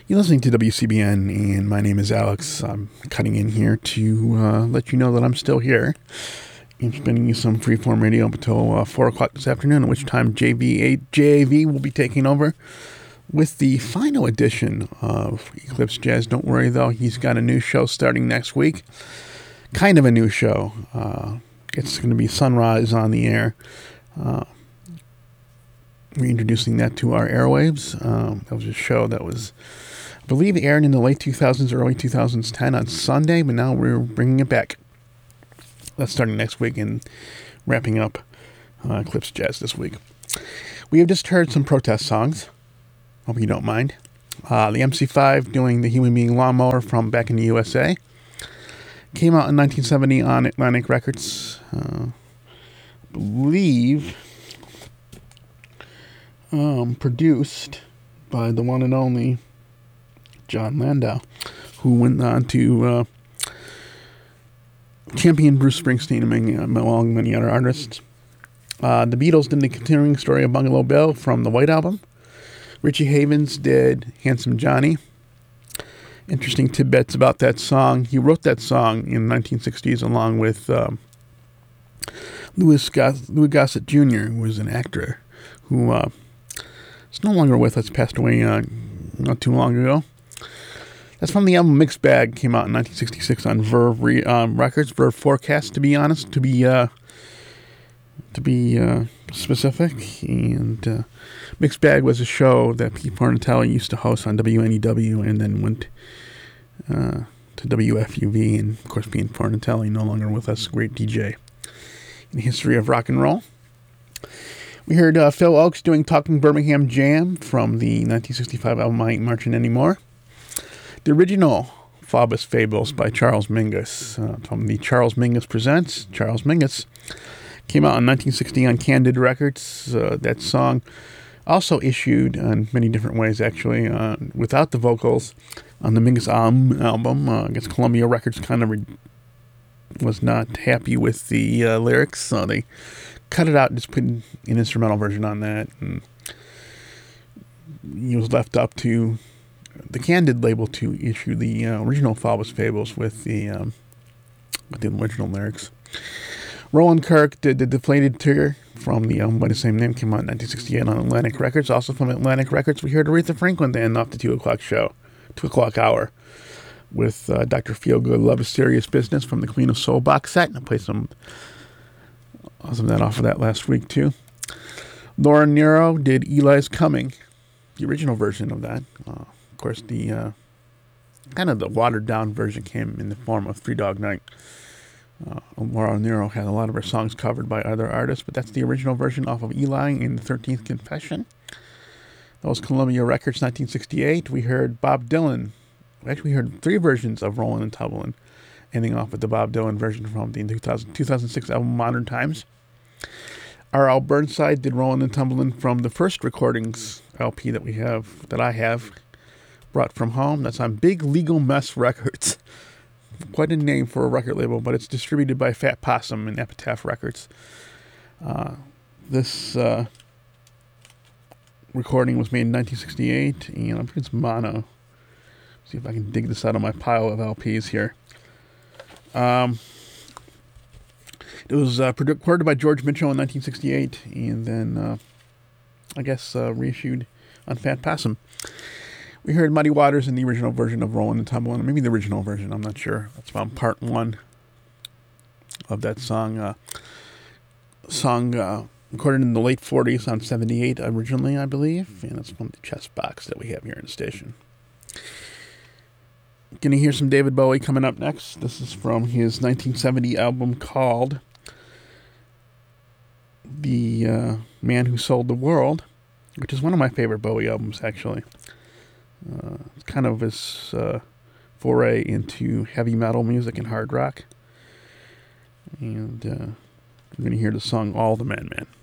You're listening to WCBN, and my name is Alex. I'm cutting in here to let you know that I'm still here. I'm spinning you some freeform radio up until 4 o'clock this afternoon, at which time JAV will be taking over with the final edition of Eclipse Jazz. Don't worry, though, he's got a new show starting next week. Kind of a new show. It's going to be Sunrise on the air. Reintroducing that to our airwaves. That was a show that was, I believe, aired in the late 2000s, early 2010 on Sunday, but now we're bringing it back. That's starting next week and wrapping up Eclipse Jazz this week. We have just heard some protest songs. Hope you don't mind. The MC5 doing the Human Being Lawnmower from back in the USA. Came out in 1970 on Atlantic Records. I believe produced by the one and only Jon Landau, who went on to champion Bruce Springsteen among many other artists. The Beatles did the continuing story of Bungalow Bill from the White Album. Richie Havens did Handsome Johnny. Interesting tidbits about that song. He wrote that song in the 1960s along with Louis Gossett Jr., who was an actor who is no longer with us, passed away not too long ago. That's from the album Mixed Bag, came out in 1966 on Verve Records, Verve Forecast, to be honest, to be specific. And Mixed Bag was a show that Pete Fornatelli used to host on WNEW and then went to WFUV. And, of course, Pete Fornatelli, no longer with us, great DJ in the history of rock and roll. We heard Phil Ochs doing Talking Birmingham Jam from the 1965 album I Ain't Marching Anymore. The original Faubus Fables by Charles Mingus from the Charles Mingus Presents. Charles Mingus came out in 1960 on Candid Records. That song also issued in many different ways, actually, without the vocals on the Mingus album. I guess Columbia Records kind of was not happy with the lyrics, so they cut it out and just put an instrumental version on that. And he was left up to the Candid label to issue the original Faubus Fables with the original lyrics. Roland Kirk did The Deflated Trigger from the album by the same name, came out in 1968 on Atlantic Records. Also from Atlantic Records, we heard Aretha Franklin then off the 2 o'clock hour, with Dr. Feelgood, Love is Serious Business from the Queen of Soul box set. And I played some of that off of that last week, too. Laura Nyro did Eli's Coming, the original version of that. Of course, the kind of the watered-down version came in the form of Three Dog Night. Laura Nyro had a lot of her songs covered by other artists, but that's the original version off of Eli in the 13th Confession. That was Columbia Records, 1968. We heard Bob Dylan. Actually, we heard 3 versions of Rollin' and Tumblin', ending off with the Bob Dylan version from the 2006 album Modern Times. R.L. Burnside did Rollin' and Tumblin' from the first recordings LP that I have brought from home. That's on Big Legal Mess Records. Quite a name for a record label, but it's distributed by Fat Possum and Epitaph Records. This recording was made in 1968, and I think it's mono. See if I can dig this out of my pile of LPs here. It was recorded by George Mitchell in 1968, and then reissued on Fat Possum. We heard Muddy Waters in the original version of Rollin' and Tumblin', or maybe the original version, I'm not sure. That's from part 1 of that song. Recorded in the late 40s on 78 originally, I believe, and it's from the chess box that we have here in the station. Gonna hear some David Bowie coming up next. This is from his 1970 album called The Man Who Sold the World, which is one of my favorite Bowie albums, actually. It's kind of his foray into heavy metal music and hard rock. And we're going to hear the song All the Men.